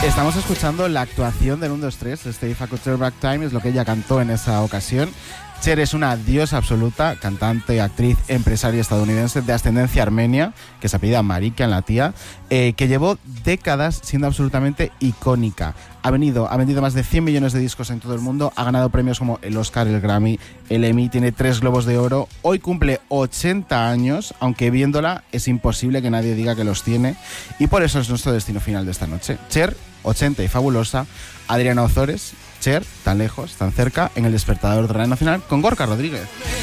Estamos escuchando la actuación del 1, 2, 3, este If I Could Turn Back Time, es lo que ella cantó en esa ocasión. Cher es una diosa absoluta, cantante, actriz, empresaria estadounidense de ascendencia armenia, que se apellida Marikian, la tía, que llevó décadas siendo absolutamente icónica. Ha vendido más de 100 millones de discos en todo el mundo, ha ganado premios como el Oscar, el Grammy, el Emmy, tiene 3 Globos de Oro. Hoy cumple 80 años, aunque viéndola es imposible que nadie diga que los tiene, y por eso es nuestro destino final de esta noche. Cher, 80 y fabulosa. Adriana Ozores, Cher, tan lejos, tan cerca, en El Despertador de Radio Nacional con Gorka Rodríguez.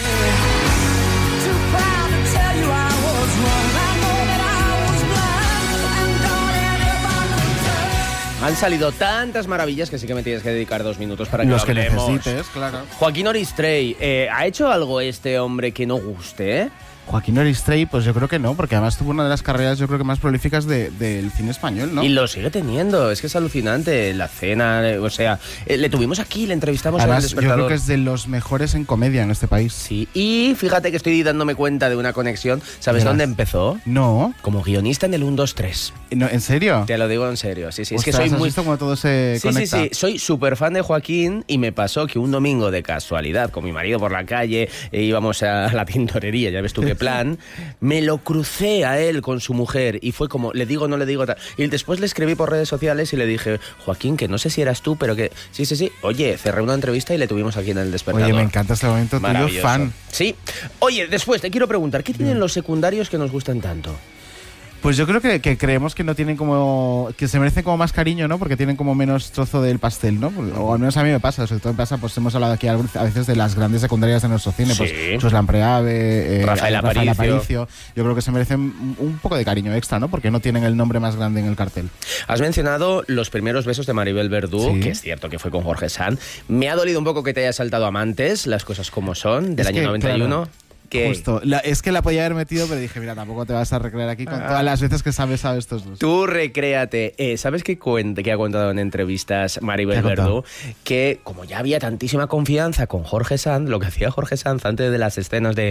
Han salido tantas maravillas que sí que me tienes que dedicar 2 minutos para que los lo que hablemos. necesites, claro. Joaquín Oristrey, ¿ha hecho algo este hombre que no guste? Joaquín Oristrey, pues yo creo que no, porque además tuvo una de las carreras yo creo que más prolíficas del cine español, ¿no? Y lo sigue teniendo, es que es alucinante. La cena, o sea, le tuvimos aquí, le entrevistamos en El Además, Despertador. yo creo que es de los mejores en comedia en este país. Sí, y fíjate que estoy dándome cuenta de una conexión. ¿Sabes dónde empezó? No. Como guionista en el 1, 2, 3. No, ¿en serio? Te lo digo en serio, sí, sí. Ostras, es que soy ¿has muy... visto cómo todo se conecta? Sí, soy súper fan de Joaquín y me pasó que un domingo de casualidad con mi marido por la calle íbamos a la tintorería, ya ves tú qué plan, me lo crucé a él con su mujer y fue como, le digo, no le digo tal. Y después le escribí por redes sociales y le dije, Joaquín, que no sé si eras tú, pero que sí. Oye, cerré una entrevista y le tuvimos aquí en El Despertador. Oye, me encanta este momento tuyo, fan. Sí. Oye, después te quiero preguntar, ¿qué tienen los secundarios que nos gustan tanto? Pues yo creo que creemos que no tienen como... que se merecen como más cariño, ¿no? Porque tienen como menos trozo del pastel, ¿no? O al menos a mí me pasa, sobre todo me pasa, pues hemos hablado aquí a veces de las grandes secundarias de nuestro cine, sí. Pues Chuslan Preave, Rafael Aparicio. Yo creo que se merecen un poco de cariño extra, ¿no? Porque no tienen el nombre más grande en el cartel. Has mencionado Los primeros besos de Maribel Verdú, sí. Que es cierto que fue con Jorge Sanz. Me ha dolido un poco que te haya saltado Amantes, las cosas como son, del año 91. Claro. Justo. Es que la podía haber metido, pero dije, mira, tampoco te vas a recrear aquí con todas las veces que sabes a estos dos. Tú recréate. ¿Sabes qué ha contado en entrevistas Maribel Verdú? Que como ya había tantísima confianza con Jorge Sanz, lo que hacía Jorge Sanz antes de las escenas de